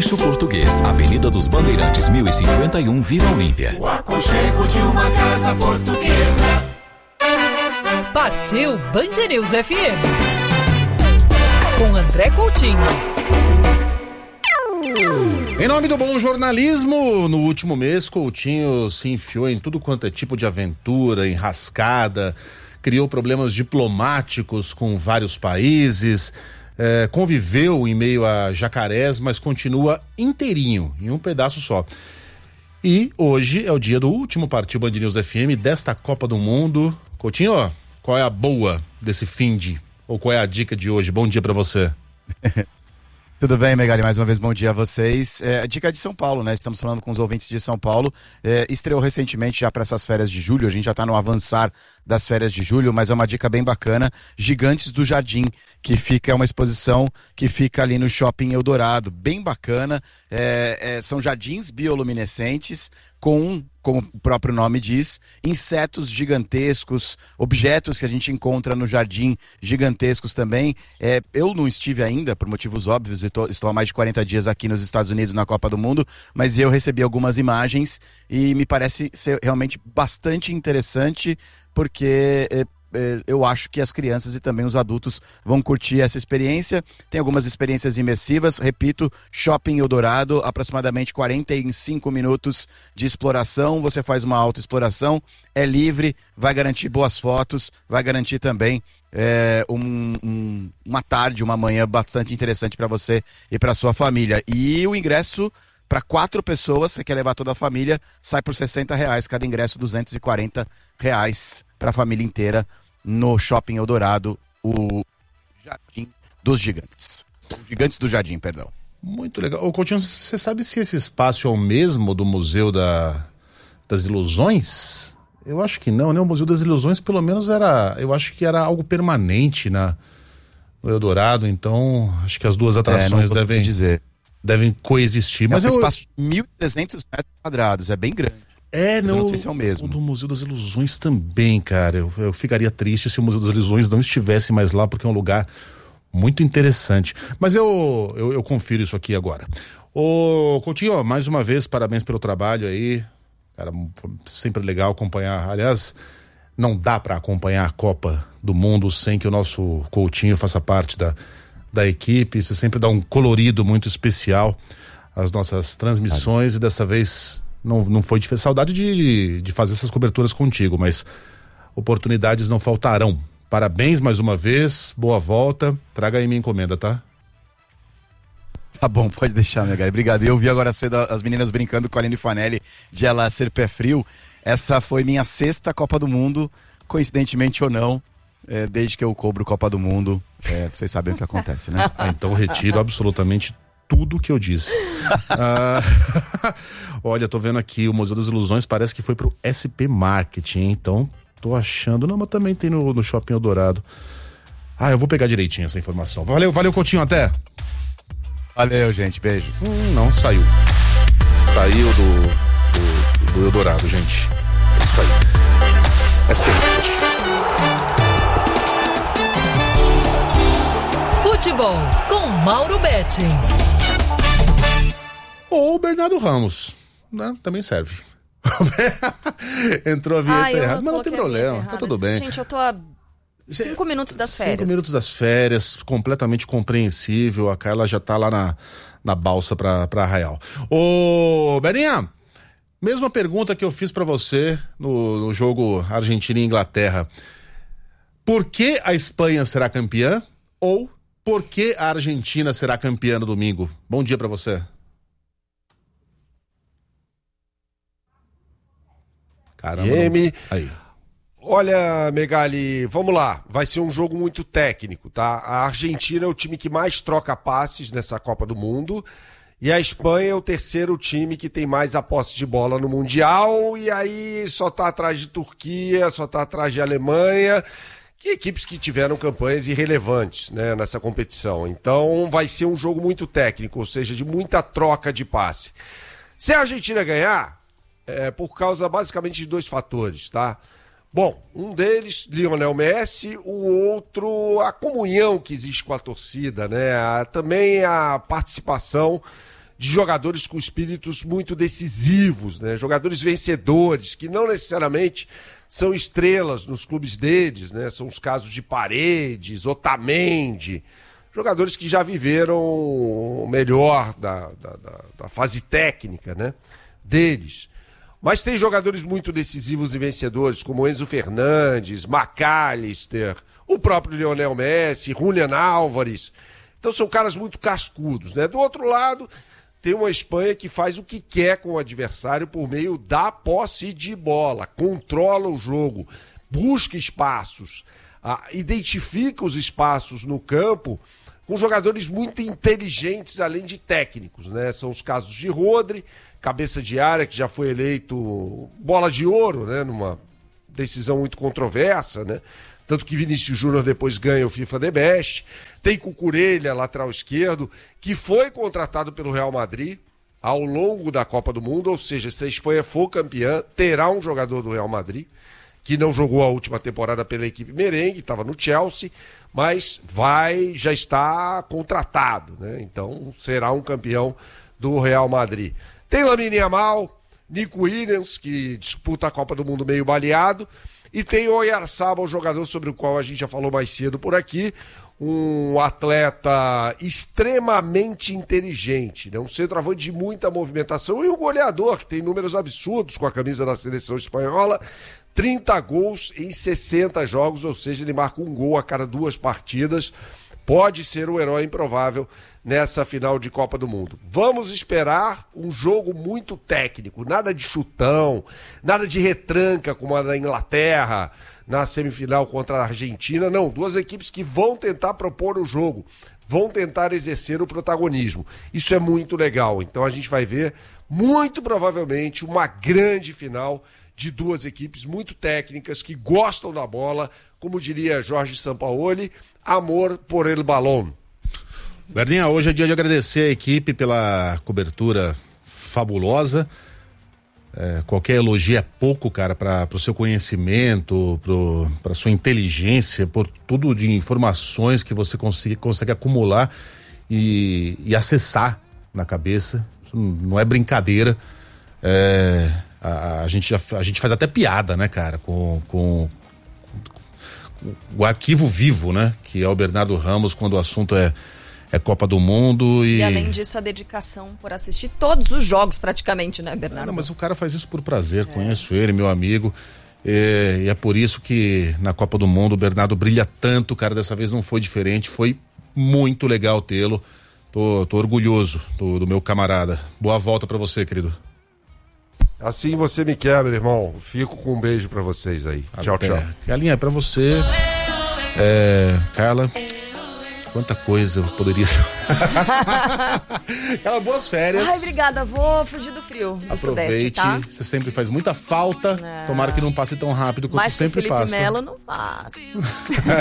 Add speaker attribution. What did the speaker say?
Speaker 1: Edifício Português, Avenida dos Bandeirantes, 1051, Vila Olímpia.
Speaker 2: O aconchego de uma casa portuguesa.
Speaker 3: Partiu Band News FM. Com André Coutinho.
Speaker 4: Em nome do bom jornalismo, no último mês, Coutinho se enfiou em tudo quanto é tipo de aventura, enrascada, criou problemas diplomáticos com vários países, conviveu em meio a jacarés, mas continua inteirinho, em um pedaço só. E hoje é o dia do último Partiu Band News FM desta Copa do Mundo. Coutinho, qual é a boa desse finde? Ou qual é a dica de hoje? Bom dia pra você.
Speaker 5: Tudo bem, Megali? Mais uma vez, bom dia a vocês. A dica é de São Paulo, né? Estamos falando com os ouvintes de São Paulo. Estreou recentemente já para essas férias de julho. A gente já está no avançar das férias de julho, mas é uma dica bem bacana. Gigantes do Jardim, que é uma exposição que fica ali no Shopping Eldorado. Bem bacana. São jardins bioluminescentes com, como o próprio nome diz, insetos gigantescos, objetos que a gente encontra no jardim gigantescos também. Eu não estive ainda, por motivos óbvios, estou há mais de 40 dias aqui nos Estados Unidos na Copa do Mundo, mas eu recebi algumas imagens e me parece ser realmente bastante interessante, porque eu acho que as crianças e também os adultos vão curtir essa experiência. Tem algumas experiências imersivas, repito, Shopping Eldorado, aproximadamente 45 minutos de exploração, você faz uma autoexploração, é livre, vai garantir boas fotos, vai garantir também uma tarde, uma manhã bastante interessante para você e para sua família. E o ingresso para 4 pessoas, você quer levar toda a família, sai por R$60, cada ingresso R$240 para a família inteira no Shopping Eldorado, o Jardim dos Gigantes. Os Gigantes do Jardim, perdão.
Speaker 4: Muito legal. Ô, Coutinho, você sabe se esse espaço é o mesmo do Museu das Ilusões? Eu acho que não, né? O Museu das Ilusões, pelo menos, eu acho que era algo permanente no Eldorado, então acho que as duas atrações devem coexistir. Mas
Speaker 5: é um espaço de 1.300 metros quadrados, é bem grande. Não sei se é o mesmo.
Speaker 4: O do Museu das Ilusões também, cara. Eu ficaria triste se o Museu das Ilusões não estivesse mais lá, porque é um lugar muito interessante. Mas eu confiro isso aqui agora. Ô, Coutinho, mais uma vez, parabéns pelo trabalho aí. Cara, sempre legal acompanhar. Aliás, não dá para acompanhar a Copa do Mundo sem que o nosso Coutinho faça parte da equipe. Você sempre dá um colorido muito especial às nossas transmissões e dessa vez não foi diferente. Saudade de fazer essas coberturas contigo, mas oportunidades não faltarão. Parabéns mais uma vez, boa volta, traga aí minha encomenda, tá?
Speaker 5: Tá bom, pode deixar, meu cara. Obrigado. Eu vi agora cedo as meninas brincando com a Aline Fanelli de ela ser pé frio. Essa foi minha 6ª Copa do Mundo, coincidentemente ou não, desde que eu cobro Copa do Mundo, vocês sabem o que acontece, né?
Speaker 4: Então retiro absolutamente tudo que eu disse. Olha, tô vendo aqui, o Museu das Ilusões parece que foi pro SP Marketing, então tô achando, não, mas também tem no Shopping Eldorado. Eu vou pegar direitinho essa informação. Valeu, Coutinho, até.
Speaker 5: Valeu, gente, beijos.
Speaker 4: Não, saiu do Eldorado, gente. É isso aí. SP Marketing.
Speaker 3: Futebol com Mauro Betting.
Speaker 4: Ou o Bernardo Ramos, né? Também serve. Entrou a vinheta errada, mas não tem problema, tá tudo bem.
Speaker 6: Gente, eu tô há 5 minutos das férias.
Speaker 4: 5 minutos das férias, completamente compreensível. A Carla já tá lá na balsa pra Arraial. Ô, Berinha, mesma pergunta que eu fiz pra você no jogo Argentina e Inglaterra. Por que a Espanha será campeã? Ou por que a Argentina será campeã no domingo? Bom dia pra você. Caramba. Aí.
Speaker 7: Olha, Megali, vamos lá. Vai ser um jogo muito técnico, tá? A Argentina é o time que mais troca passes nessa Copa do Mundo e a Espanha é o 3º time que tem mais a posse de bola no Mundial e aí só tá atrás de Turquia, só tá atrás de Alemanha, que equipes que tiveram campanhas irrelevantes, né, nessa competição. Então vai ser um jogo muito técnico, ou seja, de muita troca de passe. Se a Argentina ganhar, é por causa basicamente de 2 fatores, tá? Bom, um deles, Lionel Messi, o outro, a comunhão que existe com a torcida, né? Também a participação de jogadores com espíritos muito decisivos, né? Jogadores vencedores, que não necessariamente são estrelas nos clubes deles, né? São os casos de Paredes, Otamendi, jogadores que já viveram o melhor da fase técnica, né? Deles. Mas tem jogadores muito decisivos e vencedores, como Enzo Fernandes, McAllister, o próprio Lionel Messi, Julián Álvares. Então são caras muito cascudos, né? Do outro lado, tem uma Espanha que faz o que quer com o adversário por meio da posse de bola, controla o jogo, busca espaços, identifica os espaços no campo com jogadores muito inteligentes, além de técnicos, né? São os casos de Rodri, cabeça de área, que já foi eleito bola de ouro, né? Numa decisão muito controversa, né? Tanto que Vinícius Júnior depois ganha o FIFA The Best. Tem Cucurella, lateral esquerdo, que foi contratado pelo Real Madrid ao longo da Copa do Mundo, ou seja, se a Espanha for campeã, terá um jogador do Real Madrid, que não jogou a última temporada pela equipe merengue, estava no Chelsea, mas já está contratado, né? Então será um campeão do Real Madrid. Tem Lamine Yamal, Nico Williams, que disputa a Copa do Mundo meio baleado, e tem Oyarzabal, o jogador sobre o qual a gente já falou mais cedo por aqui, um atleta extremamente inteligente, né? Um centroavante de muita movimentação e um goleador que tem números absurdos com a camisa da seleção espanhola, 30 gols em 60 jogos, ou seja, ele marca um gol a cada 2 partidas, pode ser o herói improvável nessa final de Copa do Mundo. Vamos esperar um jogo muito técnico, nada de chutão, nada de retranca como a da Inglaterra na semifinal contra a Argentina, não, 2 equipes que vão tentar propor o jogo, vão tentar exercer o protagonismo. Isso é muito legal, então a gente vai ver muito provavelmente uma grande final de 2 equipes muito técnicas que gostam da bola, como diria Jorge Sampaoli, amor por el balón.
Speaker 4: Berdinha, hoje é dia de agradecer a equipe pela cobertura fabulosa. Qualquer elogio é pouco, cara, para o seu conhecimento, para sua inteligência, por tudo de informações que você consegue acumular e acessar na cabeça. Isso não é brincadeira. A gente faz até piada, né, cara, com o arquivo vivo, né, que é o Bernardo Ramos quando o assunto é Copa do Mundo
Speaker 6: e além disso a dedicação por assistir todos os jogos praticamente, né, Bernardo?
Speaker 4: Não, mas o cara faz isso por prazer, conheço ele, meu amigo, e é por isso que na Copa do Mundo o Bernardo brilha tanto, cara, dessa vez não foi diferente, foi muito legal tê-lo, tô orgulhoso do meu camarada. Boa volta pra você, querido.
Speaker 7: Assim você me quebra, irmão. Fico com um beijo pra vocês aí. Tchau, tchau.
Speaker 4: Galinha, é pra você. Carla, quanta coisa eu poderia... Carla, boas férias.
Speaker 6: Ai, obrigada. Vou fugir do frio do
Speaker 4: Aproveite,
Speaker 6: Sudeste, tá?
Speaker 4: Você sempre faz muita falta. Tomara que não passe tão rápido quanto
Speaker 6: Mas
Speaker 4: sempre
Speaker 6: Felipe
Speaker 4: passa.
Speaker 6: Melo não passa.